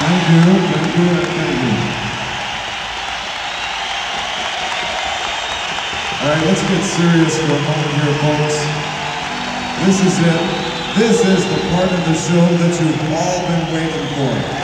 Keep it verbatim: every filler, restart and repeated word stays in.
Thank you, thank you, and thank you. All right, let's get serious for a moment here, folks. This is it. This is the part of the show that you've all been waiting for.